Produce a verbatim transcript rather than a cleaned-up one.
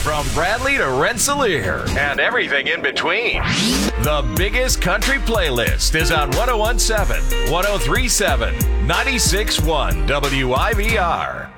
From Bradley to Rensselaer and everything in between. The biggest country playlist is on one oh one point seven, one oh three point seven, ninety-six point one W I V R.